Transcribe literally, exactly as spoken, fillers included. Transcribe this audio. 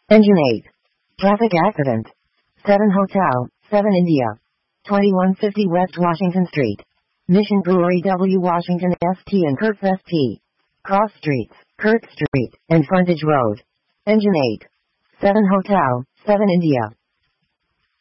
Engine eight. Traffic accident. seven Hotel, seven India. twenty-one fifty West Washington Street. Mission Brewery W Washington S T and Kurtz S T. Cross Streets, Kurtz Street, and Frontage Road. Engine eight. seven Hotel, seven India.